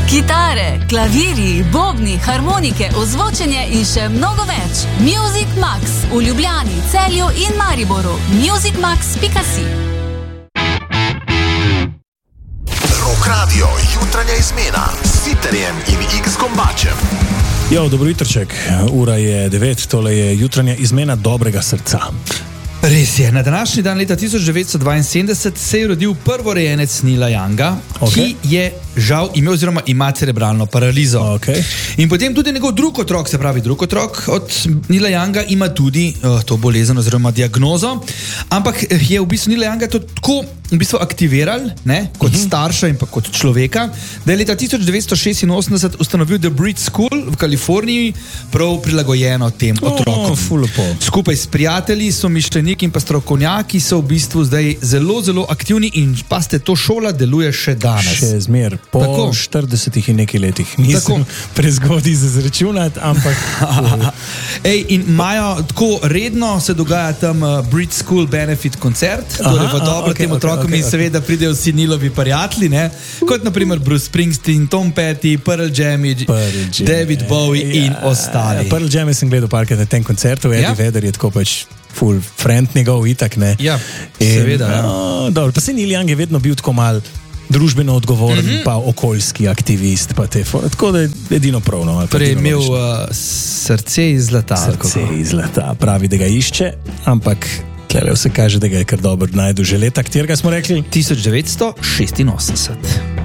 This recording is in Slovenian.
Kitare, klavirji, bobni, harmonike, ozvočenje in še mnogo več. Music Max v Ljubljani, Celju in Mariboru. musicmax.si. Rock Radio, jutranja izmena s Siterjem in X-Gombačem. Dobro jutrček, ura je 9, tole je jutranja izmena dobrega srca. Res je, na današnji dan leta 1972 se je rodil prvorojenec Neila Younga, ki je žal imel oziroma ima cerebralno paralizo. In potem tudi njegov drug otrok od Neila Younga ima tudi to bolezen oziroma diagnozo, ampak je v bistvu Neila Younga to tako aktiviral, kot starša in pa kot človeka, da je leta 1986 ustanovil The Brit School v Kaliforniji, prav prilagojeno tem otrokom. Skupaj s prijatelji so mišljeniki in pa strokovnjaki so v bistvu zdaj zelo, zelo aktivni in paste, to šola deluje še danes. Še zmer, po 40 in nekaj letih. Nisem prezgodaj za zračunati, ampak... In imajo tako redno, se dogaja tam Brit School Benefit koncert, torej v dobro tem otrokom in seveda pridejo vsi Neilovi prijatelji, kot naprimer Bruce Springsteen, Tom Petty, Pearl Jam, David Bowie in ostali. Pearl Jam sem gledal parkrat na tem koncertu, Eddie Vedder je tako pač full friend njegov, itak, seveda. Dobro, pa se Neil Young je vedno bil tako mal družbeno odgovoren, pa okoljski aktivist, pa tako da je edino pravno. Torej imel srce iz zlata. Srce iz zlata, pravi, da ga išče, ampak tlele vse kaže, da ga je kar dobro najdu že leta, katerega smo rekli? 1986.